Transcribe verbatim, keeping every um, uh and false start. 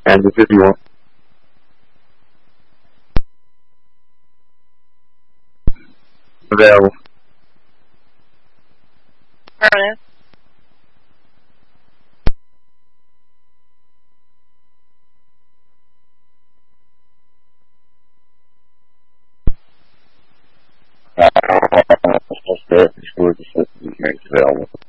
Kansas if you want. Available. Affirmative. Uh, just the school just available.